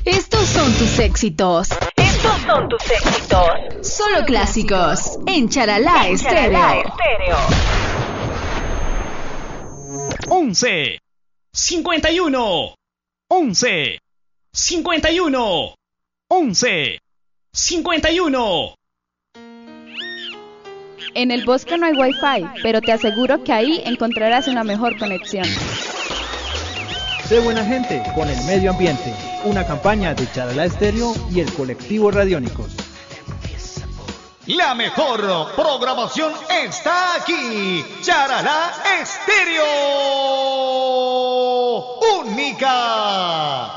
Estos son tus éxitos. Estos son tus éxitos. Solo clásicos en Charalá Estéreo. 11 51 11 51 11 51. En el bosque no hay wifi, pero te aseguro que ahí encontrarás una mejor conexión. Sé buena gente con el medio ambiente. Una campaña de Charalá Estéreo y el colectivo Radiónicos. La mejor programación está aquí. Charalá Estéreo. Única.